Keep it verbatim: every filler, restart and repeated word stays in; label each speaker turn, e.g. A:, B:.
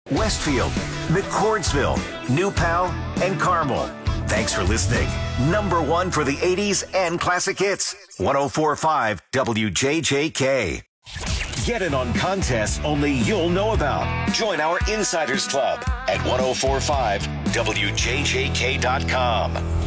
A: Westfield, McCordsville, New Pal, and Carmel. Thanks for listening. Number one for the eighties and classic hits. one oh four point five W J J K. Get in on contests only you'll know about. Join our Insiders Club at ten forty-five W J J K dot com.